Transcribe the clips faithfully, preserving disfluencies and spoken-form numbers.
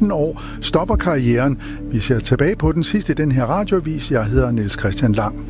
femten år stopper karrieren. Vi ser tilbage på den sidste i den her radioavis. Jeg hedder Niels Christian Lang.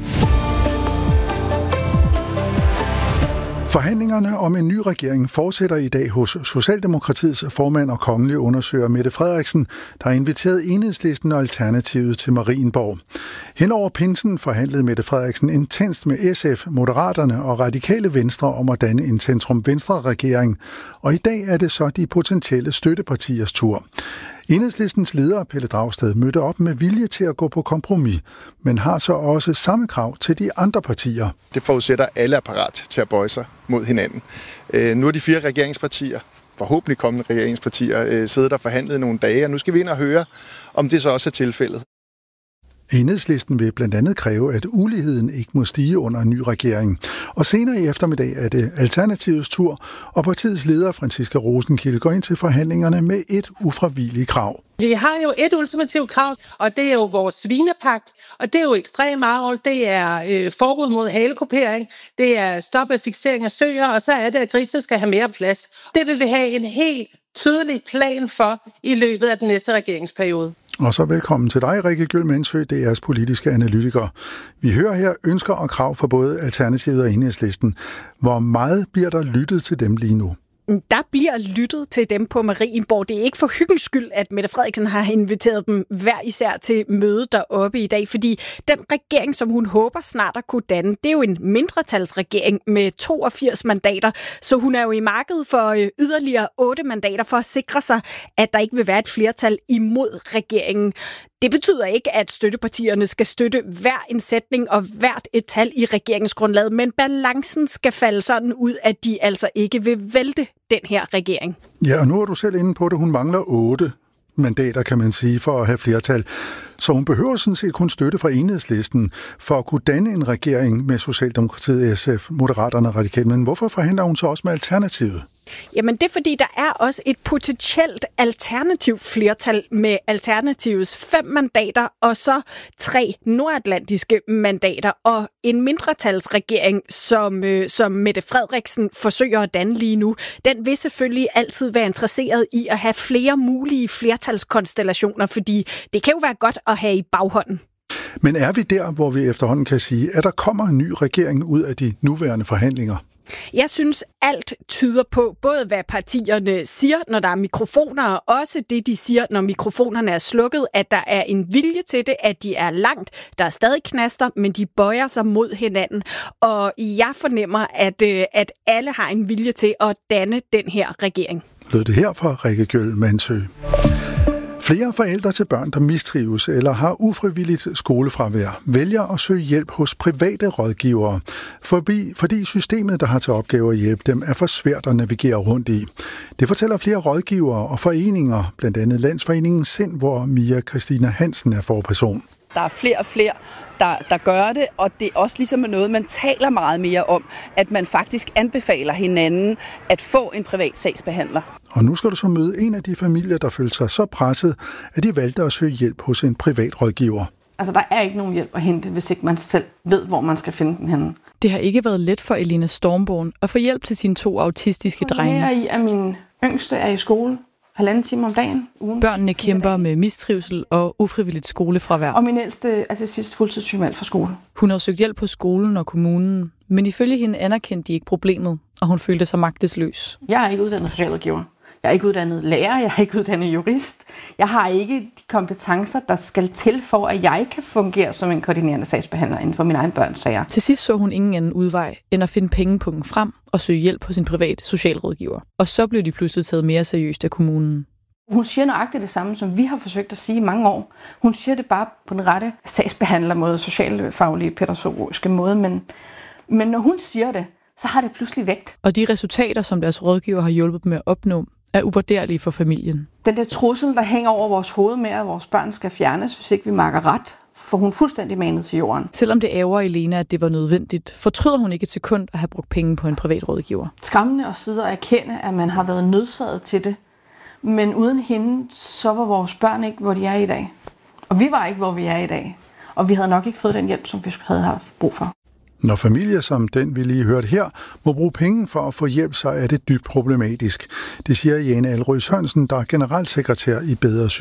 Forhandlingerne om en ny regering fortsætter i dag hos Socialdemokratiets formand og kongelige undersøger Mette Frederiksen, der har inviteret Enhedslisten og Alternativet til Marienborg. Henover pinsen forhandlede Mette Frederiksen intenst med S F, Moderaterne og Radikale Venstre om at danne en centrum-venstre-regering, og i dag er det så de potentielle støttepartiers tur. Enhedslistens leder, Pelle Dragsted, mødte op med vilje til at gå på kompromis, men har så også samme krav til de andre partier. Det forudsætter, at alle er parat til at bøje sig mod hinanden. Øh, nu er de fire regeringspartier, forhåbentlig kommende regeringspartier, øh, siddet der forhandlet nogle dage, og nu skal vi ind og høre, om det så også er tilfældet. Enhedslisten vil blandt andet kræve, at uligheden ikke må stige under en ny regering. Og senere i eftermiddag er det Alternativets tur, og partiets leder, Franciska Rosenkilde, går ind til forhandlingerne med et ufravigeligt krav. Vi har jo et ultimativt krav, og det er jo vores svinepagt, og det er jo ekstrem avl, det er øh, forbud mod halekupering, det er stop af fiksering af søer, og så er det, at grisene skal have mere plads. Det vil vi have en helt tydelig plan for i løbet af den næste regeringsperiode. Og så velkommen til dig, Rikke Gjøl Mandsø, D R's politiske analytiker. Vi hører her ønsker og krav for både Alternativet og Enhedslisten. Hvor meget bliver der lyttet til dem lige nu? Der bliver lyttet til dem på Marienborg. Det er ikke for hyggens skyld, at Mette Frederiksen har inviteret dem hver især til møde deroppe i dag, fordi den regering, som hun håber snart at kunne danne, det er jo en mindretalsregering med toogfirs mandater, så hun er jo i markedet for yderligere otte mandater for at sikre sig, at der ikke vil være et flertal imod regeringen. Det betyder ikke, at støttepartierne skal støtte hver en sætning og hvert et tal i regeringsgrundlaget, men balancen skal falde sådan ud, at de altså ikke vil vælte den her regering. Ja, og nu er du selv inde på det. Hun mangler otte mandater, kan man sige, for at have flertal. Så hun behøver sådan set kun støtte fra Enhedslisten for at kunne danne en regering med Socialdemokratiet, S F, Moderaterne og Radikale. Men hvorfor forhandler hun så også med Alternativet? Jamen det er fordi, der er også et potentielt alternativt flertal med Alternativets fem mandater og så tre nordatlantiske mandater og en mindretalsregering, som, øh, som Mette Frederiksen forsøger at danne lige nu. Den vil selvfølgelig altid være interesseret i at have flere mulige flertalskonstellationer, fordi det kan jo være godt at have i baghånden. Men er vi der, hvor vi efterhånden kan sige, at der kommer en ny regering ud af de nuværende forhandlinger? Jeg synes, alt tyder på, både hvad partierne siger, når der er mikrofoner, og også det, de siger, når mikrofonerne er slukket, at der er en vilje til det, at de er langt. Der er stadig knaster, men de bøjer sig mod hinanden. Og jeg fornemmer, at, at alle har en vilje til at danne den her regering. Lød det her fra Rikke Gjøl Mandsø. Flere forældre til børn, der mistrives eller har ufrivilligt skolefravær, vælger at søge hjælp hos private rådgivere, forbi, fordi systemet, der har til opgave at hjælpe dem, er for svært at navigere rundt i. Det fortæller flere rådgivere og foreninger, blandt andet Landsforeningen Sind, hvor Mia Christina Hansen er forperson. Der er flere og flere, der, der gør det, og det er også ligesom noget, man taler meget mere om, at man faktisk anbefaler hinanden at få en privat sagsbehandler. Og nu skal du så møde en af de familier, der følte sig så presset, at de valgte at søge hjælp hos en privat rådgiver. Altså, der er ikke nogen hjælp at hente, hvis ikke man selv ved, hvor man skal finde den henne. Det har ikke været let for Elina Stormborn at få hjælp til sine to autistiske drenge. Jeg er i, at min yngste er i skole halvanden time om dagen. Ugen. Børnene kæmper med mistrivsel og ufrivilligt skolefravær. Og min ældste er til sidst fuldtidssygemeldt fra skole. Hun har søgt hjælp på skolen og kommunen, men ifølge hende anerkendte de ikke problemet, og hun følte sig magtesløs. Jeg er ikke uddannet socialrådgiver. Jeg er ikke uddannet lærer, jeg er ikke uddannet jurist. Jeg har ikke de kompetencer, der skal til for, at jeg kan fungere som en koordinerende sagsbehandler inden for mine egne børns sager. Til sidst så hun ingen anden udvej, end at finde pengepunkten frem og søge hjælp hos sin private socialrådgiver. Og så blev de pludselig taget mere seriøst af kommunen. Hun siger nøjagtigt det samme, som vi har forsøgt at sige i mange år. Hun siger det bare på den rette sagsbehandlermåde, socialfaglige, pædagogiske måde, men, men når hun siger det, så har det pludselig vægt. Og de resultater, som deres rådgiver har hjulpet dem med at opnå, er uvurderlige for familien. Den der trussel, der hænger over vores hoved med, at vores børn skal fjernes, hvis ikke vi makker ret, får hun fuldstændig manet til jorden. Selvom det ærger Elena, at det var nødvendigt, fortryder hun ikke et sekund at have brugt penge på en privat rådgiver. Skræmmende og sidde og erkende, at man har været nødsaget til det. Men uden hende, så var vores børn ikke, hvor de er i dag. Og vi var ikke, hvor vi er i dag. Og vi havde nok ikke fået den hjælp, som vi havde haft brug for. Når familier som den, vi lige hørte her, må bruge penge for at få hjælp, så er det dybt problematisk. Det siger Jane Alrøs Sørensen, der er generalsekretær i Bedre